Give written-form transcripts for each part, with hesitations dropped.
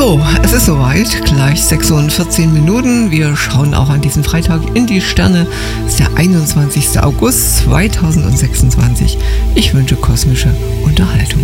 So, es ist soweit, gleich 6:14 Wir schauen auch an diesem Freitag in die Sterne. Es ist der 21. August 2026. Ich wünsche kosmische Unterhaltung.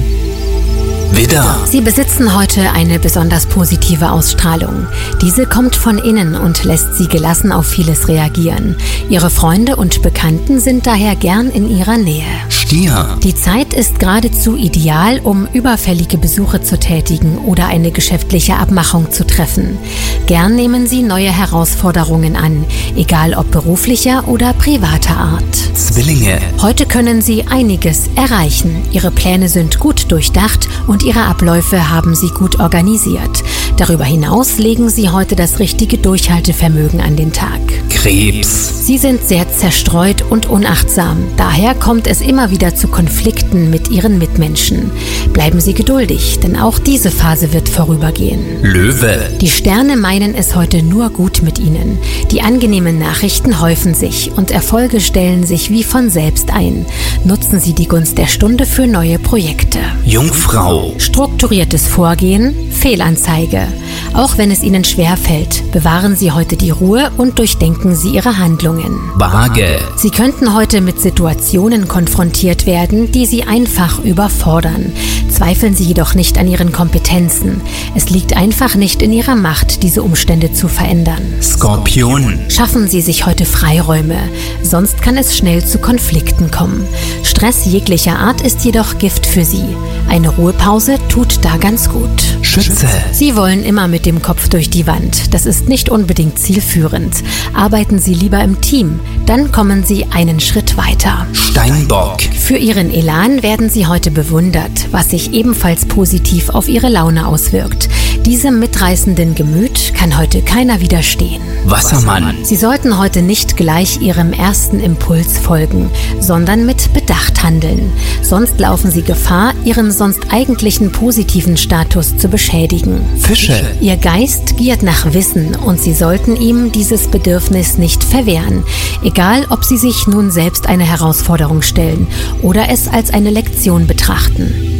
Widder. Sie besitzen heute eine besonders positive Ausstrahlung. Diese kommt von innen und lässt Sie gelassen auf vieles reagieren. Ihre Freunde und Bekannten sind daher gern in Ihrer Nähe. Stier. Die Zeit ist geradezu ideal, um überfällige Besuche zu tätigen oder eine geschäftliche Abmachung zu treffen. Gern nehmen Sie neue Herausforderungen an, egal ob beruflicher oder privater Art. Zwillinge. Heute können Sie einiges erreichen. Ihre Pläne sind gut durchdacht und Ihre Abläufe haben Sie gut organisiert. Darüber hinaus legen Sie heute das richtige Durchhaltevermögen an den Tag. Krebs. Sie sind sehr zerstreut und unachtsam. Daher kommt es immer wieder zu Konflikten mit Ihren Mitmenschen. Bleiben Sie geduldig, denn auch diese Phase wird vorübergehen. Löwe. Die Sterne meinen es heute nur gut mit Ihnen. Die angenehmen Nachrichten häufen sich und Erfolge stellen sich wie von selbst ein. Nutzen Sie die Gunst der Stunde für neue Projekte. Jungfrau. Strukturiertes Vorgehen, Fehlanzeige. Auch wenn es Ihnen schwerfällt, bewahren Sie heute die Ruhe und durchdenken Sie Ihre Handlungen. Waage. Sie könnten heute mit Situationen konfrontiert werden, die Sie einfach überfordern. Zweifeln Sie jedoch nicht an Ihren Kompetenzen. Es liegt einfach nicht in Ihrer Macht, diese Umstände zu verändern. Skorpion. Schaffen Sie sich heute Freiräume, sonst kann es schnell zu Konflikten kommen. Stress jeglicher Art ist jedoch Gift für Sie. Eine Ruhepause tut da ganz gut. Schütze. Sie wollen immer mit dem Kopf durch die Wand. Das ist nicht unbedingt zielführend. Arbeiten Sie lieber im Team, dann kommen Sie einen Schritt weiter. Steinbock. Für Ihren Elan werden Sie heute bewundert, was sich ebenfalls positiv auf Ihre Laune auswirkt. Diesem mitreißenden Gemüt kann heute keiner widerstehen. Wassermann. Sie sollten heute nicht gleich Ihrem ersten Impuls folgen, sondern mit Bedacht handeln. Sonst laufen Sie Gefahr, Ihren sonst eigentlichen positiven Status zu beschädigen. Fische. Ihr Geist giert nach Wissen und Sie sollten ihm dieses Bedürfnis nicht verwehren. Egal, ob Sie sich nun selbst eine Herausforderung stellen oder es als eine Lektion betrachten.